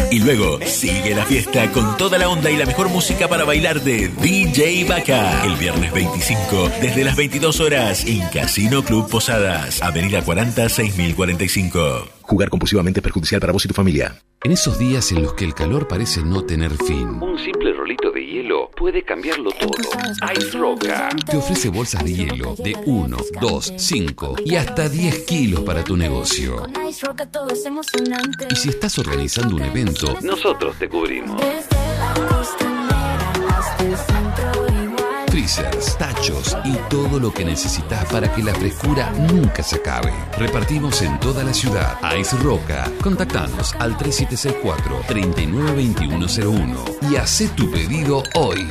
Y luego sigue la fiesta con toda la onda y la mejor música para bailar de DJ Vaca. El viernes 25, desde las 22 horas, en Casino Club Posadas, Avenida 40, 6045. Jugar compulsivamente es perjudicial para vos y tu familia. En esos días en los que el calor parece no tener fin, un simple rolito de hielo puede cambiarlo todo. Ice Roca te ofrece bolsas de hielo de 1, 2, 5 y hasta 10 kilos para tu negocio. Y si estás organizando un evento, nosotros te cubrimos. Freezers, tachos y todo lo que necesitas para que la frescura nunca se acabe. Repartimos en toda la ciudad. Ice Roca. Contactanos al 3764-392101 y hacé tu pedido hoy.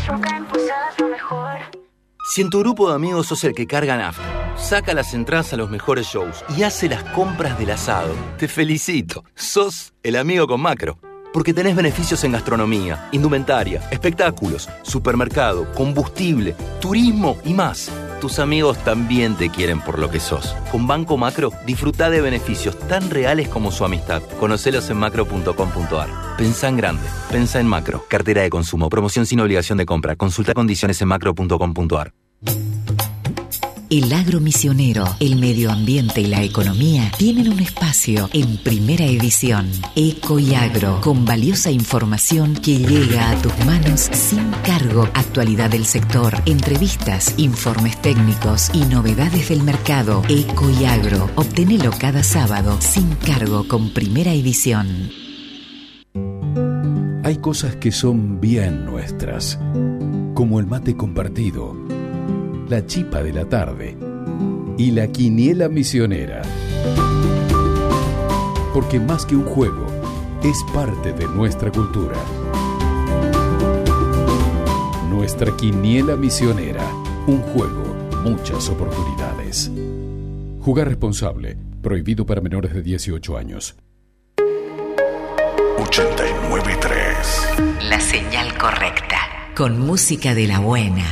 Si en tu grupo de amigos sos el que carga nafta, saca las entradas a los mejores shows y hace las compras del asado, te felicito. Sos el amigo con Macro. Porque tenés beneficios en gastronomía, indumentaria, espectáculos, supermercado, combustible, turismo y más. Tus amigos también te quieren por lo que sos. Con Banco Macro, disfrutá de beneficios tan reales como su amistad. Conocelos en macro.com.ar. Pensá en grande. Pensá en Macro. Cartera de consumo. Promoción sin obligación de compra. Consulta condiciones en macro.com.ar. El agro misionero, el medio ambiente y la economía tienen un espacio en Primera Edición. Eco y Agro, con valiosa información que llega a tus manos sin cargo. Actualidad del sector, entrevistas, informes técnicos y novedades del mercado. Eco y Agro, obtenelo cada sábado sin cargo con Primera Edición. Hay cosas que son bien nuestras, como el mate compartido, la chipa de la tarde y la quiniela misionera. Porque más que un juego, es parte de nuestra cultura. Nuestra quiniela misionera, un juego, muchas oportunidades. Jugar responsable, prohibido para menores de 18 años. 89.3. La señal correcta, con música de la buena.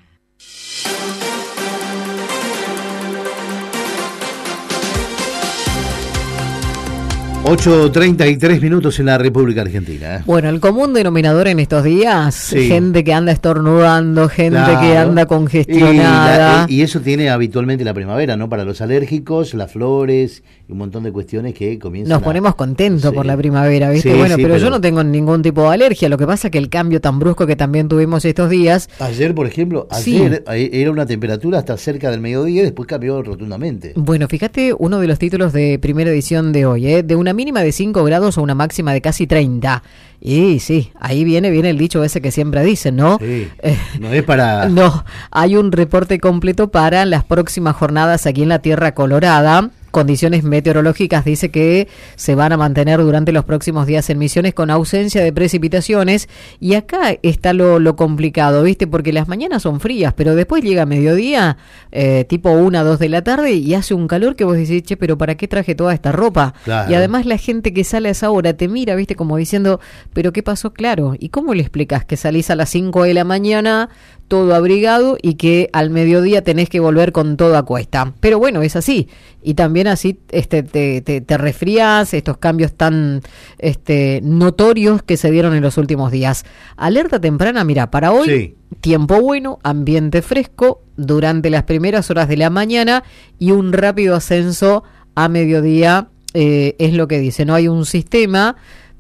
8:33 minutos en la República Argentina. Bueno, el común denominador en estos días, sí. Gente que anda estornudando, gente Claro. que anda congestionada. Y eso tiene habitualmente la primavera, ¿no? Para los alérgicos, las flores y un montón de cuestiones que comienzan. Nos ponemos contentos por la primavera, ¿viste? Sí, bueno, sí, pero yo no tengo ningún tipo de alergia. Lo que pasa es que el cambio tan brusco que también tuvimos estos días. Ayer, por ejemplo, era una temperatura hasta cerca del mediodía y después cambió rotundamente. Bueno, fíjate uno de los títulos de Primera Edición de hoy, de una mínima de 5 grados a una máxima de casi 30. Y sí, ahí viene el dicho ese que siempre dicen, ¿no? Sí, no es para... No, hay un reporte completo para las próximas jornadas aquí en la Tierra Colorada. Condiciones meteorológicas dice que se van a mantener durante los próximos días en Misiones con ausencia de precipitaciones, y acá está lo complicado, ¿viste? Porque las mañanas son frías, pero después llega mediodía, tipo 1, 2 de la tarde, y hace un calor que vos decís, che, pero ¿para qué traje toda esta ropa? Claro. Y además la gente que sale a esa hora te mira, ¿viste? Como diciendo, ¿pero qué pasó? Claro, ¿y cómo le explicas que salís a las 5 de la mañana todo abrigado y que al mediodía tenés que volver con todo a cuesta? Pero bueno, es así. Y también así te resfrías, estos cambios tan notorios que se dieron en los últimos días. Alerta temprana, mira, para hoy, sí. Tiempo bueno, ambiente fresco durante las primeras horas de la mañana y un rápido ascenso a mediodía, es lo que dice. No hay un sistema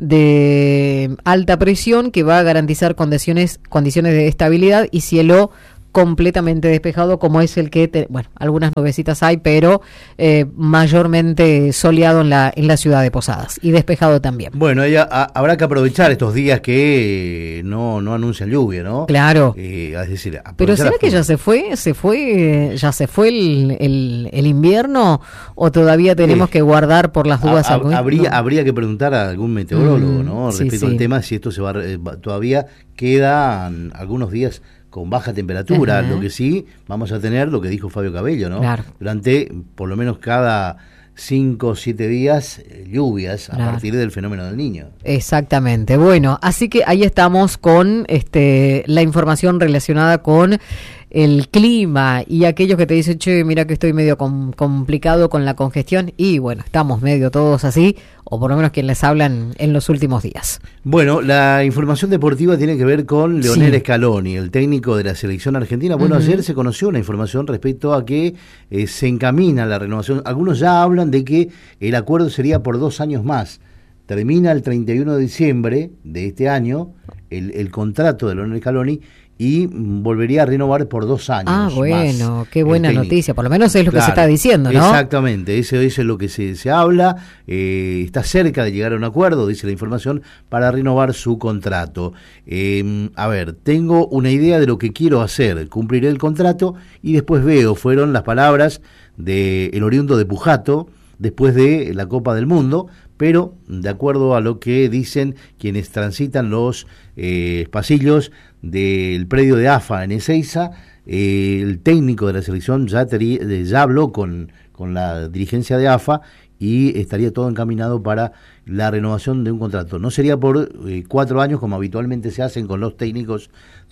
de alta presión que va a garantizar condiciones de estabilidad y cielo completamente despejado, como es el que, algunas nubecitas hay, pero mayormente soleado en la ciudad de Posadas y despejado también. Bueno, habrá que aprovechar estos días que no anuncian lluvia, ¿no? Claro. Es decir, pero ¿será que ya se fue el invierno o todavía tenemos que guardar por las dudas? Habría que preguntar a algún meteorólogo, ¿no? Respecto al tema, si esto se va todavía quedan algunos días con baja temperatura. Lo que sí vamos a tener, lo que dijo Fabio Cabello, ¿no? Claro. Durante por lo menos cada 5 o 7 días lluvias a partir del fenómeno del Niño. Exactamente. Bueno, así que ahí estamos con la información relacionada con el clima y aquellos que te dicen, che, mira que estoy medio complicado con la congestión, y bueno, estamos medio todos así, o por lo menos quien les hablan en los últimos días. Bueno, la información deportiva tiene que ver con Leonel Scaloni, el técnico de la selección argentina. Bueno, ayer se conoció una información respecto a que se encamina la renovación. Algunos ya hablan de que el acuerdo sería por 2 años más. Termina el 31 de diciembre de este año el contrato de Leonel Scaloni y volvería a renovar por 2 años. Ah, bueno, más, qué buena noticia, por lo menos es lo que se está diciendo, ¿no? Exactamente, eso es lo que se habla, está cerca de llegar a un acuerdo, dice la información, para renovar su contrato. A ver, tengo una idea de lo que quiero hacer, cumpliré el contrato y después veo, fueron las palabras del oriundo de Pujato, después de la Copa del Mundo, pero de acuerdo a lo que dicen quienes transitan los pasillos del predio de AFA en Ezeiza, el técnico de la selección ya habló con la dirigencia de AFA y estaría todo encaminado para la renovación de un contrato. No sería por 4 años como habitualmente se hacen con los técnicos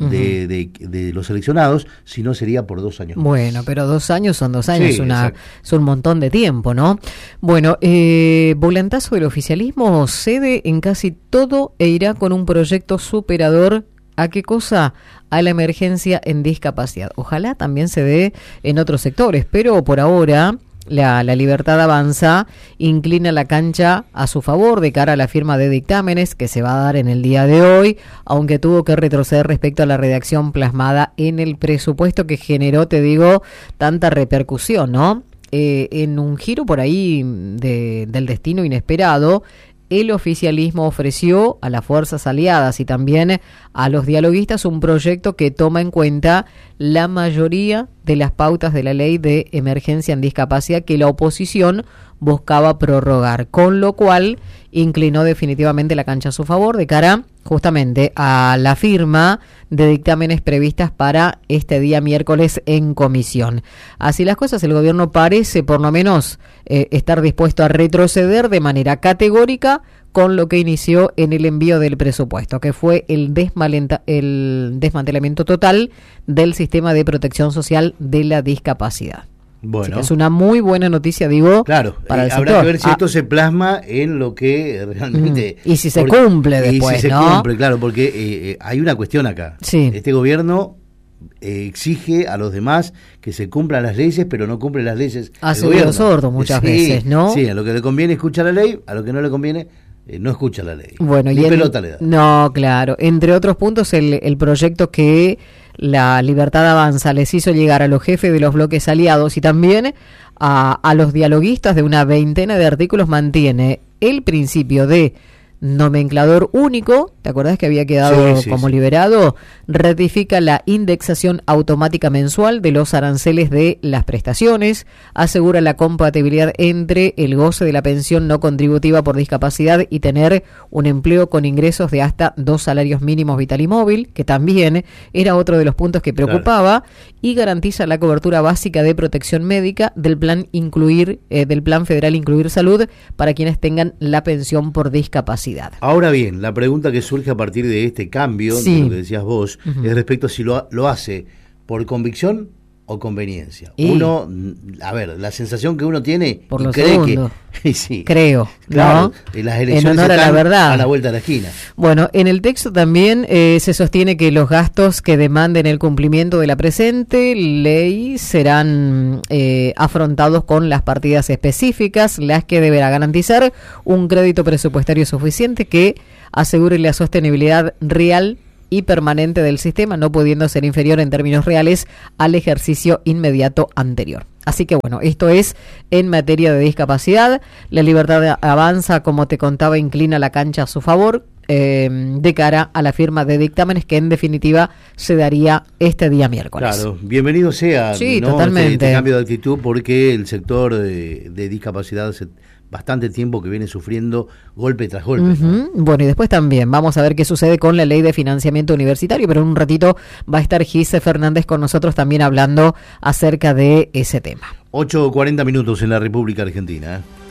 de los seleccionados, sino sería por 2 años. Bueno, pero 2 años son 2 años, sí, es un montón de tiempo, ¿no? Bueno, volantazo del oficialismo cede en casi todo e irá con un proyecto superador. ¿A qué cosa? A la emergencia en discapacidad. Ojalá también se dé en otros sectores, pero por ahora la Libertad Avanza inclina la cancha a su favor de cara a la firma de dictámenes que se va a dar en el día de hoy, aunque tuvo que retroceder respecto a la redacción plasmada en el presupuesto que generó, te digo, tanta repercusión, ¿no? En un giro por ahí del destino inesperado, el oficialismo ofreció a las fuerzas aliadas y también a los dialoguistas un proyecto que toma en cuenta la mayoría de las pautas de la ley de emergencia en discapacidad que la oposición buscaba prorrogar, con lo cual inclinó definitivamente la cancha a su favor de cara justamente a la firma de dictámenes previstas para este día miércoles en comisión. Así las cosas, el gobierno parece por lo menos estar dispuesto a retroceder de manera categórica con lo que inició en el envío del presupuesto, que fue el desmantelamiento total del sistema de protección social de la discapacidad. Bueno, es una muy buena noticia, digo, claro, para el habrá sector. que ver si esto se plasma en lo que realmente... Y si se cumple después, y si se ¿no? cumple, claro, porque hay una cuestión acá. Sí. Este gobierno exige a los demás que se cumplan las leyes, pero no cumple las leyes. Hace oídos sordos muchas veces, ¿no? Sí, a lo que le conviene escucha la ley, a lo que no le conviene no escucha la ley. Bueno, ni pelota le da. No, claro. Entre otros puntos, el proyecto que la Libertad Avanza les hizo llegar a los jefes de los bloques aliados y también a los dialoguistas de una veintena de artículos mantiene el principio de nomenclador único, ¿te acordás que había quedado como liberado? Ratifica la indexación automática mensual de los aranceles de las prestaciones, asegura la compatibilidad entre el goce de la pensión no contributiva por discapacidad y tener un empleo con ingresos de hasta 2 salarios mínimos vital y móvil, que también era otro de los puntos que preocupaba, y garantiza la cobertura básica de protección médica del plan del plan federal Incluir Salud para quienes tengan la pensión por discapacidad. Ahora bien, la pregunta que surge a partir de este cambio, de lo que decías vos, es respecto a si lo hace por convicción o conveniencia. Uno, a ver, la sensación que uno tiene por y lo cree segundo. Creo, claro, ¿no? Las elecciones en honor a la verdad, a la vuelta de la esquina. Bueno, en el texto también se sostiene que los gastos que demanden el cumplimiento de la presente ley serán afrontados con las partidas específicas, las que deberá garantizar un crédito presupuestario suficiente que asegure la sostenibilidad real y permanente del sistema, no pudiendo ser inferior en términos reales al ejercicio inmediato anterior. Así que bueno, esto es en materia de discapacidad. La Libertad Avanza, como te contaba, inclina la cancha a su favor de cara a la firma de dictámenes que en definitiva se daría este día miércoles. Claro, bienvenido sea, sí, ¿no? Totalmente. Este cambio de actitud, porque el sector de discapacidad bastante tiempo que viene sufriendo golpe tras golpe. ¿No? Bueno, y después también vamos a ver qué sucede con la ley de financiamiento universitario, pero en un ratito va a estar Gise Fernández con nosotros también hablando acerca de ese tema. 8:40 en la República Argentina.